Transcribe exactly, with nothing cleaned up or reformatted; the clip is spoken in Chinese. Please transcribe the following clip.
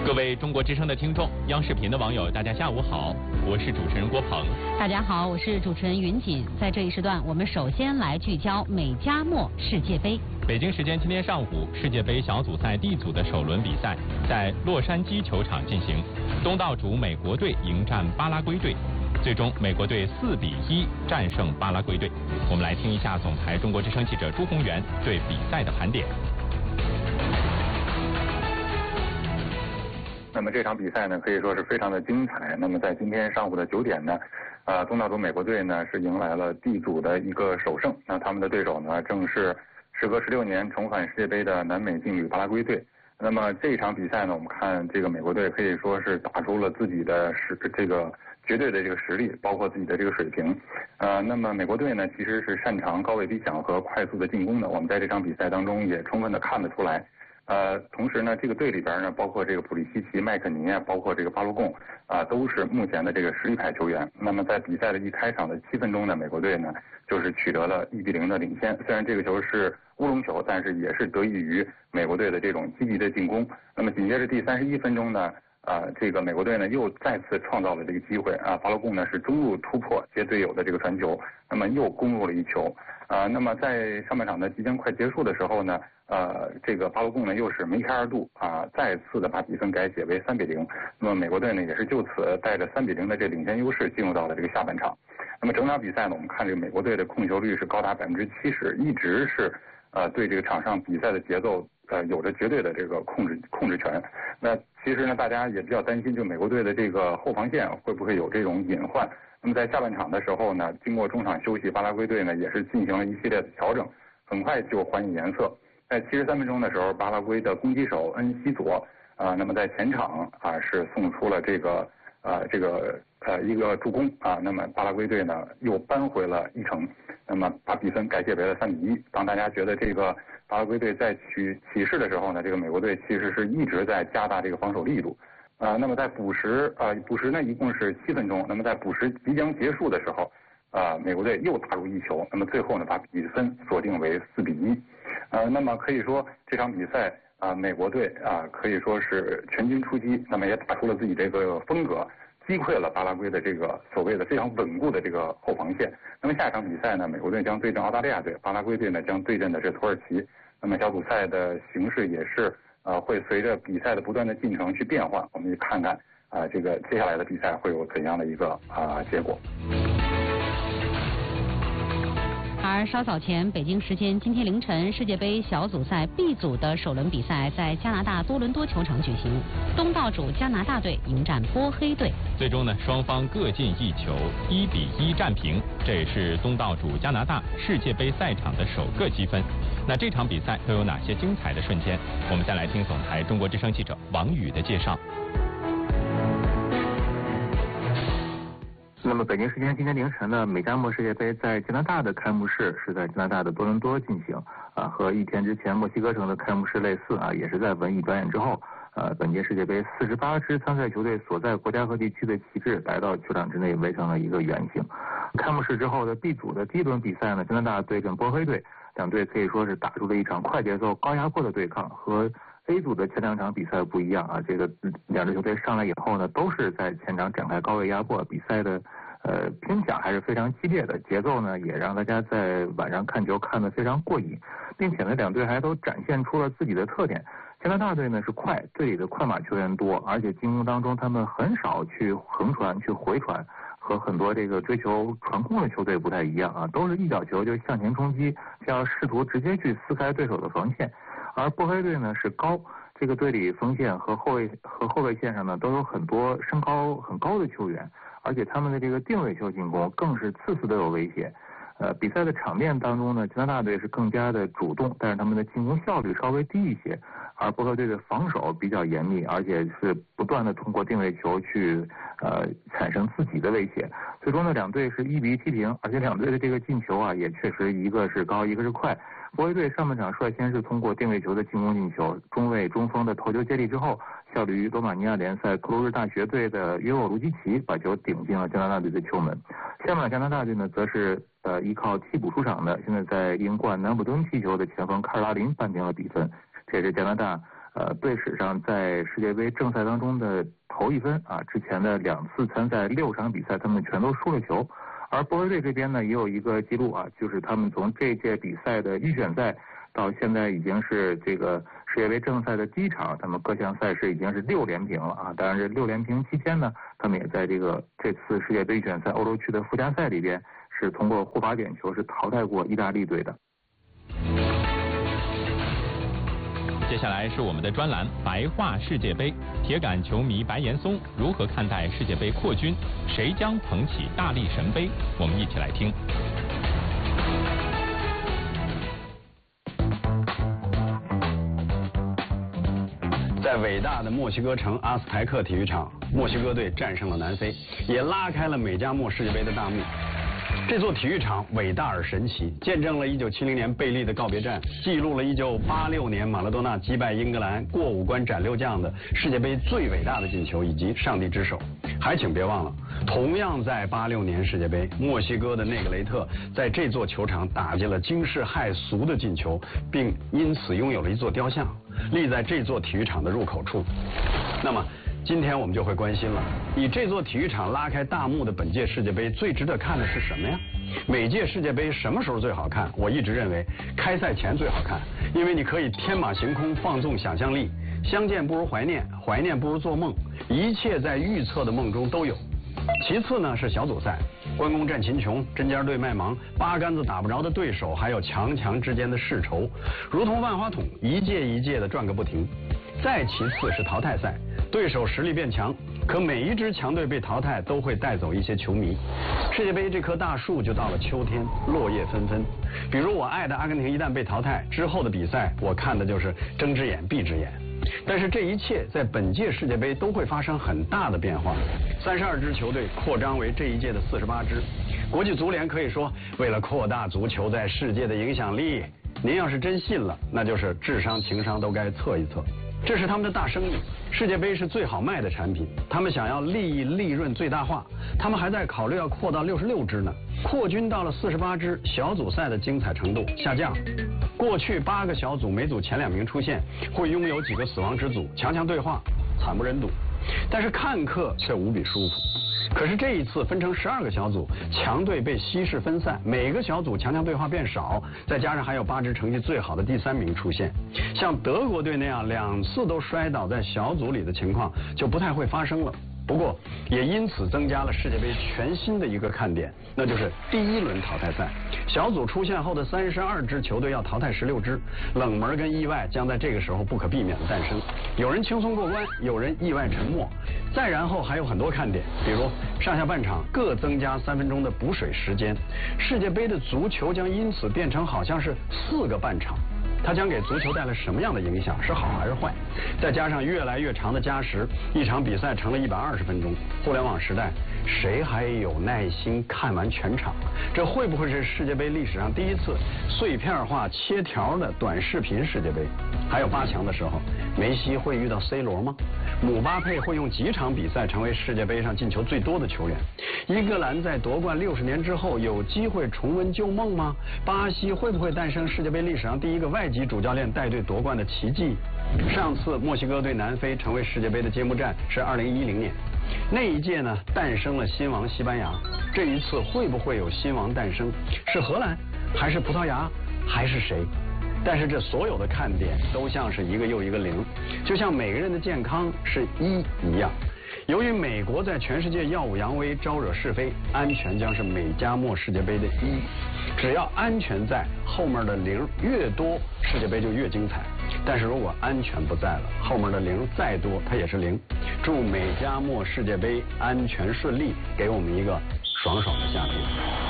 各位中国之声的听众，央视频的网友，大家下午好，我是主持人郭鹏。 大家好，我是主持人云锦。在这一时段，我们首先来聚焦美加墨世界杯。 北京时间今天上午，世界杯小组赛 D 组的首轮比赛在洛杉矶球场进行，东道主美国队迎战巴拉圭队，最终美国队四比一战胜巴拉圭队。我们来听一下总台中国之声记者朱宏元对比赛的盘点。 那么这场比赛呢，可以说是非常的精彩。那么在今天上午的九点呢，呃，东道主美国队呢是迎来了 D 组的一个首胜。那他们的对手呢，正是时隔十六年重返世界杯的南美劲旅巴拉圭队。那么这一场比赛呢，我们看这个美国队可以说是打出了自己的实这个绝对的这个实力，包括自己的这个水平。呃，那么美国队呢，其实是擅长高位逼抢和快速的进攻的。我们在这场比赛当中也充分的看得出来。呃，同时呢，这个队里边呢，包括这个普利西奇、麦肯尼啊，包括这个巴洛贡啊、呃，都是目前的这个实力派球员。那么在比赛的一开场的七分钟呢，美国队呢就是取得了一比零的领先。虽然这个球是乌龙球，但是也是得益于美国队的这种积极的进攻。那么紧接着第三十一分钟呢，啊、呃，这个美国队呢又再次创造了这个机会啊，巴洛贡呢是中路突破接队友的这个传球，那么又攻入了一球啊。那么在上半场呢即将快结束的时候呢。呃，这个巴洛贡呢又是梅开二度啊，再次的把比分改写为三比零。那么美国队呢也是就此带着三比零的这领先优势进入到了这个下半场。那么整场比赛呢，我们看这个美国队的控球率是高达百分之七十，一直是呃对这个场上比赛的节奏呃有着绝对的这个控制控制权。那其实呢，大家也比较担心，就美国队的这个后防线会不会有这种隐患。那么在下半场的时候呢，经过中场休息，巴拉圭队呢也是进行了一系列的调整，很快就还以颜色。在七十三分钟的时候，巴拉圭的攻击手恩西佐啊、呃，那么在前场啊、呃、是送出了这个呃这个呃一个助攻啊、呃，那么巴拉圭队呢又扳回了一城，那么把比分改写为了三比一。当大家觉得这个巴拉圭队在取起势的时候呢，这个美国队其实是一直在加大这个防守力度啊、呃。那么在补时啊、呃、补时呢一共是七分钟，那么在补时即将结束的时候啊、呃，美国队又打入一球，那么最后呢把比分锁定为四比一。呃，那么可以说这场比赛啊、呃，美国队啊、呃、可以说是全军出击，那么也打出了自己这个风格，击溃了巴拉圭的这个所谓的非常稳固的这个后防线。那么下一场比赛呢，美国队将对阵澳大利亚队，巴拉圭队呢将对阵的是土耳其。那么小组赛的形势也是呃会随着比赛的不断的进程去变化，我们去看看啊、呃、这个接下来的比赛会有怎样的一个啊、呃、结果。 而稍早前，北京时间今天凌晨，世界杯小组赛 B 组的首轮比赛在加拿大多伦多球场举行，东道主加拿大队迎战波黑队。 最终呢，双方各进一球，一比一战平，这也是东道主加拿大世界杯赛场的首个积分。那这场比赛都有哪些精彩的瞬间？我们再来听总台中国之声记者王宇的介绍。 那么北京时间今天凌晨呢，美加墨世界杯在加拿大的开幕式是在加拿大的多伦多进行啊，和一天之前墨西哥城的开幕式类似啊，也是在文艺表演之后，呃，本届世界杯四十八支参赛球队所在国家和地区的旗帜来到球场之内围成了一个圆形。开幕式之后的 B 组的第一轮比赛呢，加拿大对阵波黑队，两队可以说是打出了一场快节奏、高压迫的对抗，和A 组的前两场比赛不一样啊，这个两支球队上来以后呢，都是在前场展开高位压迫，比赛的呃拼抢还是非常激烈的，节奏呢也让大家在晚上看球看得非常过瘾，并且呢两队还都展现出了自己的特点。加拿大队呢是快，队里的快马球员多，而且进攻当中他们很少去横传、去回传，和很多这个追求传控的球队不太一样啊，都是一脚球就向前冲击，就要试图直接去撕开对手的防线。而波黑队呢是高，这个队里锋线和后卫和后卫线上呢都有很多身高很高的球员，而且他们的这个定位球进攻更是次次都有威胁。呃，比赛的场面当中呢，加拿大队是更加的主动，但是他们的进攻效率稍微低一些，而波黑队的防守比较严密，而且是不断的通过定位球去呃产生自己的威胁。最终呢，两队是一比一踢平，而且两队的这个进球啊，也确实一个是高，一个是快。波黑队上半场率先是通过定位球的进攻进球，中卫中锋的头球接力之后，效力于罗马尼亚联赛克鲁日大学队的约沃卢基奇把球顶进了加拿大队的球门。下半场加拿大队呢，则是呃依靠替补出场的，现在在英冠南普敦踢球的前锋卡尔拉林扳平了比分，这也是加拿大呃队史上在世界杯正赛当中的头一分啊，之前的两次参赛六场比赛他们全都输了球。而波兰队这边呢也有一个记录啊，就是他们从这届比赛的预选赛到现在已经是这个世界杯正赛的第一场，他们各项赛事已经是六连平了啊。当然这六连平期间呢，他们也在这个这次世界杯预选赛欧洲区的附加赛里边是通过互罚点球是淘汰过意大利队的。 接下来是我们的专栏白话世界杯，铁杆球迷白岩松如何看待世界杯扩军？谁将捧起大力神杯？我们一起来听。 在伟大的墨西哥城阿斯台克体育场，墨西哥队战胜了南非，也拉开了美加墨世界杯的大幕。这座体育场伟大而神奇，见证了一九七零年贝利的告别战，记录了一九八六年马拉多纳击败英格兰过五关斩六将的世界杯最伟大的进球以及上帝之手。还请别忘了，同样在八六年世界杯，墨西哥的内格雷特在这座球场打进了惊世骇俗的进球，并因此拥有了一座雕像，立在这座体育场的入口处。那么今天我们就会关心了，以这座体育场拉开大幕的本届世界杯最值得看的是什么呀？每届世界杯什么时候最好看？我一直认为开赛前最好看，因为你可以天马行空，放纵想象力，相见不如怀念，怀念不如做梦，一切在预测的梦中都有。其次呢是小组赛，关公战秦琼，针尖对麦芒，八竿子打不着的对手，还有强强之间的世仇，如同万花筒，一届一届的转个不停。再其次是淘汰赛，对手实力变强，可每一支强队被淘汰都会带走一些球迷。世界杯这棵大树就到了秋天，落叶纷纷。比如我爱的阿根廷一旦被淘汰之后的比赛，我看的就是睁只眼闭只眼。但是这一切在本届世界杯都会发生很大的变化，三十二支球队扩张为这一届的四十八支。国际足联可以说，为了扩大足球在世界的影响力，您要是真信了，那就是智商情商都该测一测。这是他们的大生意，世界杯是最好卖的产品，他们想要利益利润最大化，他们还在考虑要扩到六十六支呢。扩军到了四十八支，小组赛的精彩程度下降。过去八个小组每组前两名出现，会拥有几个死亡之组，强强对话，惨不忍睹。但是看客却无比舒服。可是这一次分成十二个小组，强队被稀释分散，每个小组强强对话变少，再加上还有八支成绩最好的第三名出现，像德国队那样两次都摔倒在小组里的情况就不太会发生了。不过也因此增加了世界杯全新的一个看点，那就是第一轮淘汰赛。小组出现后的三十二支球队要淘汰十六支，冷门跟意外将在这个时候不可避免的诞生。有人轻松过关，有人意外沉没。再然后还有很多看点，比如上下半场各增加三分钟的补水时间。世界杯的足球将因此变成好像是四个半场。它将给足球带来什么样的影响？是好还是坏？再加上越来越长的加时，一场比赛成了一百二十分钟。互联网时代，谁还有耐心看完全场？这会不会是世界杯历史上第一次碎片化切条的短视频世界杯？还有八强的时候，梅西会遇到 C 罗吗？姆巴佩会用几场比赛成为世界杯上进球最多的球员？英格兰在夺冠六十年之后有机会重温旧梦吗？巴西会不会诞生世界杯历史上第一个外籍主教练带队夺冠的奇迹？上次墨西哥对南非成为世界杯的揭幕战是二零一零年，那一届呢诞生了新王西班牙。这一次会不会有新王诞生？是荷兰还是葡萄牙还是谁？但是这所有的看点都像是一个又一个零，就像每个人的健康是一一样。由于美国在全世界耀武扬威，招惹是非，安全将是美加墨世界杯的一。只要安全在，后面的零越多，世界杯就越精彩。但是如果安全不在了，后面的零再多，它也是零。祝美加墨世界杯安全顺利，给我们一个爽爽的夏天。